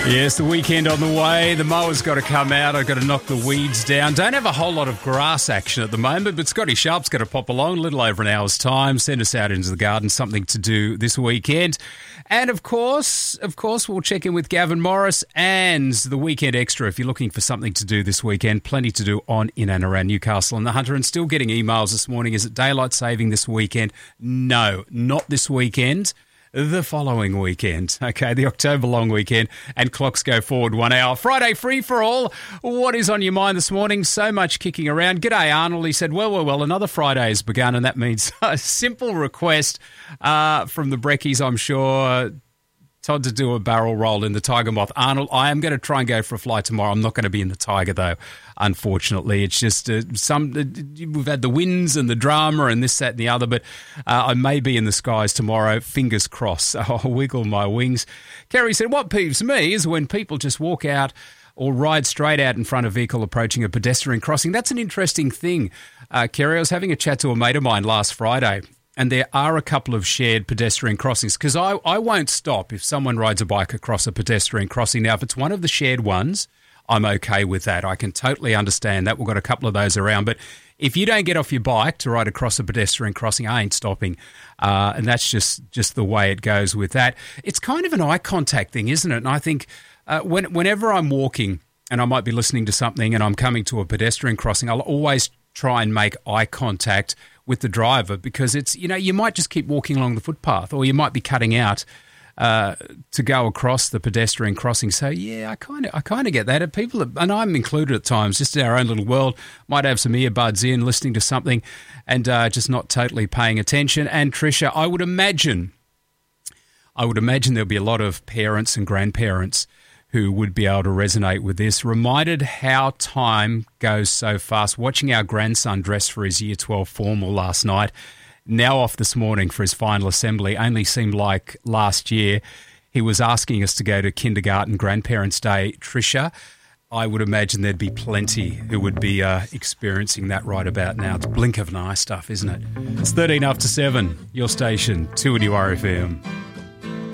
Yes, the weekend on the way. The mower's got to come out. I've got to knock the weeds down. Don't have a whole lot of grass action at the moment, but Scotty Sharp's got to pop along a little over an hour's time, send us out into the garden, something to do this weekend. And of course, we'll check in with Gavin Morris and the Weekend Extra. If you're looking for something to do this weekend, plenty to do on, in and around Newcastle and the Hunter. And still getting emails this morning. Is it daylight saving this weekend? No, not this weekend. The following weekend. Okay, the October long weekend, and clocks go forward 1 hour. Friday free for all. What is on your mind this morning? So much kicking around. G'day, Arnold. He said, well, another Friday has begun, and that means a simple request from the Breckies, I'm sure. Todd to do a barrel roll in the Tiger Moth. Arnold, I am going to try and go for a fly tomorrow. I'm not going to be in the Tiger, though, unfortunately. It's just we've had the winds and the drama and this, that and the other, but I may be in the skies tomorrow. Fingers crossed. I'll wiggle my wings. Kerry said, what peeves me is when people just walk out or ride straight out in front of a vehicle approaching a pedestrian crossing. That's an interesting thing, Kerry. I was having a chat to a mate of mine last Friday, and there are a couple of shared pedestrian crossings because I won't stop if someone rides a bike across a pedestrian crossing. Now, if it's one of the shared ones, I'm okay with that. I can totally understand that. We've got a couple of those around. But if you don't get off your bike to ride across a pedestrian crossing, I ain't stopping. And that's just the way it goes with that. It's kind of an eye contact thing, isn't it? And I think whenever I'm walking and I might be listening to something and I'm coming to a pedestrian crossing, I'll always try and make eye contact with the driver because it's, you might just keep walking along the footpath or you might be cutting out to go across the pedestrian crossing. So, yeah, I kind of get that. People, and I'm included at times, just in our own little world, might have some earbuds in, listening to something and just not totally paying attention. And, Tricia, I would imagine there'll be a lot of parents and grandparents who would be able to resonate with this. Reminded how time goes so fast. Watching our grandson dress for his Year 12 formal last night, now off this morning for his final assembly, only seemed like last year he was asking us to go to kindergarten Grandparents' Day. Tricia, I would imagine there'd be plenty who would be experiencing that right about now. It's blink of an eye stuff, isn't it? It's 13 after 7, your station, 2 and RFM.